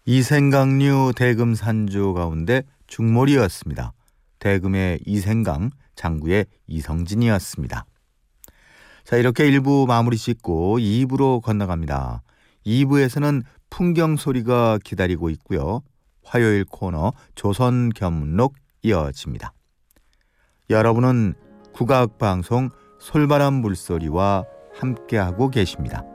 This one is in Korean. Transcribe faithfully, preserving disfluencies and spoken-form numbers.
이생강류 대금 산조 가운데 중몰이었습니다. 대금의 이생강, 장구의 이성진이었습니다. 자, 이렇게 일 부 마무리 짓고 이 부로 건너갑니다. 이 부에서는 풍경 소리가 기다리고 있고요. 화요일 코너 조선견문록 이어집니다. 여러분은 국악방송 솔바람 물소리와 함께하고 계십니다.